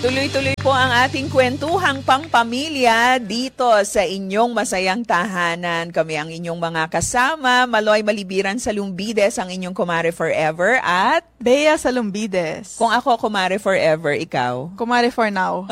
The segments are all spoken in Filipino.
Tuloy-tuloy po ang ating kwentuhang pangpamilya dito sa inyong masayang tahanan. Kami ang inyong mga kasama, Maloy Malibiran Salumbides, ang inyong Kumare Forever, at Bea Salumbides. kung ako Kumare Forever, ikaw? Kumare for now.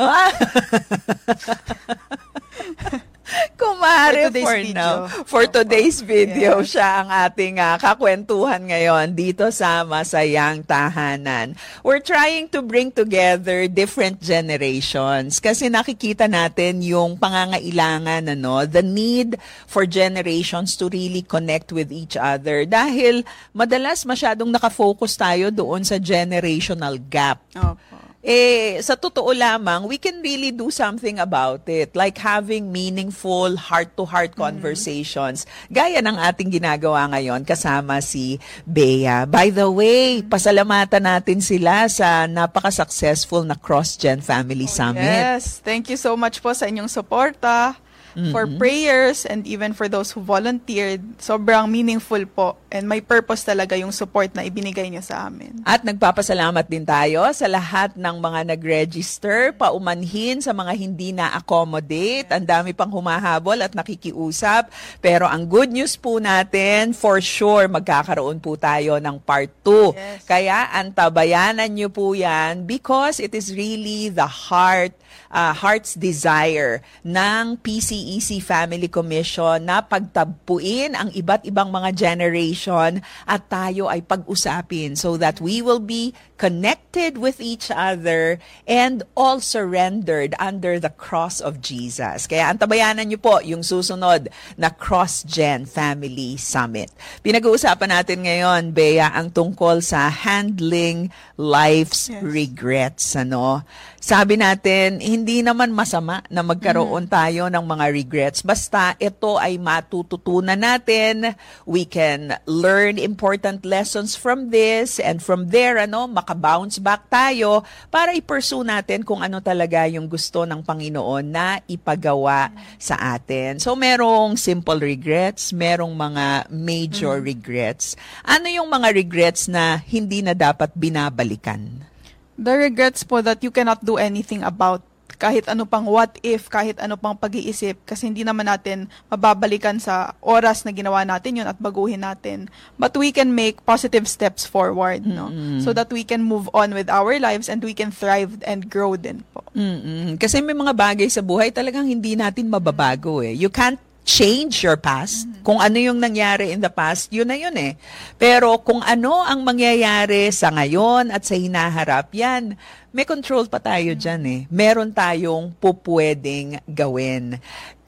Kumare for now. For today's video, yes. Siya ang ating kakwentuhan ngayon dito sa Masayang Tahanan. We're trying to bring together different generations kasi nakikita natin yung pangangailangan, the need for generations to really connect with each other. Dahil madalas masyadong nakafocus tayo doon sa generational gap. Opo. Sa totoo lamang, we can really do something about it. Like having meaningful heart-to-heart conversations. Gaya ng ating ginagawa ngayon kasama si Bea. By the way, pasalamatan natin sila sa napaka-successful na Cross-Gen Family Summit. Yes, thank you so much po sa inyong suporta. For prayers and even for those who volunteered. Sobrang meaningful po and may purpose talaga yung support na ibinigay niyo sa amin. At nagpapasalamat din tayo sa lahat ng mga nag-register, paumanhin sa mga hindi na-accommodate. Ang dami pang humahabol at nakikiusap. Pero ang good news po natin, for sure, magkakaroon po tayo ng part 2. Yes. Kaya antabayanan niyo po yan because it is really the heart's desire ng PCEC Family Commission na pagtagpuin ang iba't ibang mga generation at tayo ay pag-usapin so that we will be connected with each other and all surrendered under the cross of Jesus. Kaya antabayanan niyo po yung susunod na Cross-Gen Family Summit. Pinag-uusapan natin ngayon, Bea, ang tungkol sa handling life's regrets. Sabi natin, hindi naman masama na magkaroon tayo ng mga regrets. Basta ito ay matututunan natin. We can learn important lessons from this and from there, makabounce back tayo para i-pursue natin kung ano talaga yung gusto ng Panginoon na ipagawa sa atin. So, merong simple regrets, merong mga major regrets. Ano yung mga regrets na hindi na dapat binabalikan? The regrets po that you cannot do anything about. Kahit ano pang what if, kahit ano pang pag-iisip, kasi hindi naman natin mababalikan sa oras na ginawa natin yun at baguhin natin. But we can make positive steps forward, so that we can move on with our lives and we can thrive and grow din po. Kasi may mga bagay sa buhay talagang hindi natin mababago eh. You can't change your past. Kung ano yung nangyari in the past, yun na yun eh. Pero kung ano ang mangyayari sa ngayon at sa hinaharap, yan, may control pa tayo dyan eh. Meron tayong pupwedeng gawin.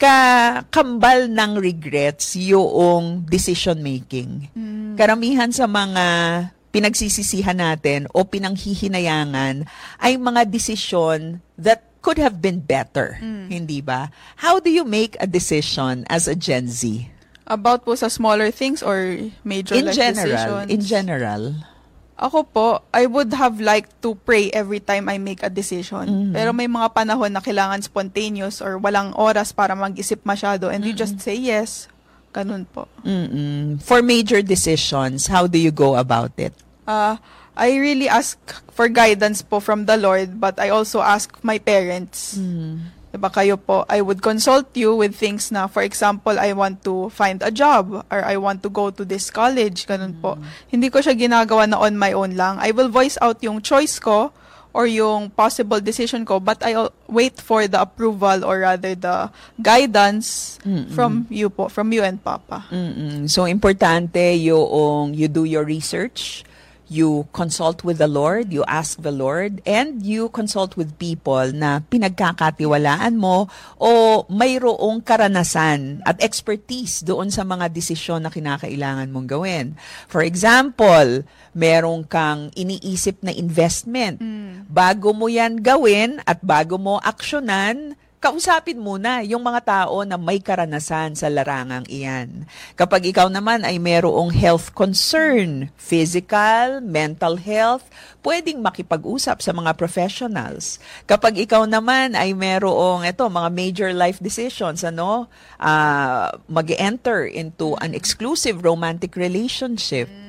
Kambal ng regrets yung decision making. Karamihan sa mga pinagsisisihan natin o pinanghihinayangan ay mga desisyon that could have been better, hindi ba? How do you make a decision as a Gen Z? About po sa smaller things or major life decisions? In general. Ako po, I would have liked to pray every time I make a decision. Pero may mga panahon na kailangan spontaneous or walang oras para mag-isip masyado and you just say yes. Ganun po. For major decisions, how do you go about it? I really ask for guidance po from the Lord, but I also ask my parents. Diba kayo po, I would consult you with things na, for example, I want to find a job or I want to go to this college, ganun po. Hindi ko siya ginagawa na on my own lang. I will voice out yung choice ko or yung possible decision ko, but I'll wait for the approval or rather the guidance from you po, from you and Papa. So, importante yung you do your research, you consult with the Lord, you ask the Lord, and you consult with people na pinagkakatiwalaan mo o mayroong karanasan at expertise doon sa mga desisyon na kinakailangan mong gawin. For example, merong kang iniisip na investment. Bago mo yan gawin at bago mo aksyonan, kausapin muna yung mga tao na may karanasan sa larangang iyan. Kapag ikaw naman ay merong health concern, physical, mental health, pwedeng makipag-usap sa mga professionals. Kapag ikaw naman ay merong mga major life decisions, mag-enter into an exclusive romantic relationship,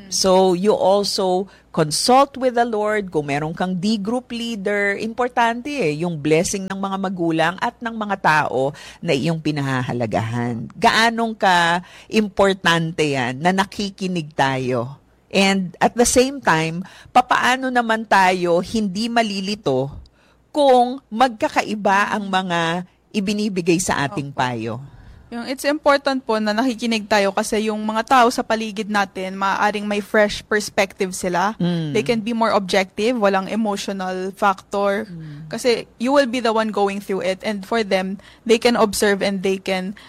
So, you also consult with the Lord. Kung meron kang D-group leader, importante yung blessing ng mga magulang at ng mga tao na iyong pinahahalagahan. Gaanong ka importante yan na nakikinig tayo? And at the same time, papaano naman tayo hindi malilito kung magkakaiba ang mga ibinibigay sa ating payo? It's important po na nakikinig tayo kasi yung mga tao sa paligid natin, maaaring may fresh perspective sila. They can be more objective, walang emotional factor. Kasi you will be the one going through it, and for them, they can observe and they can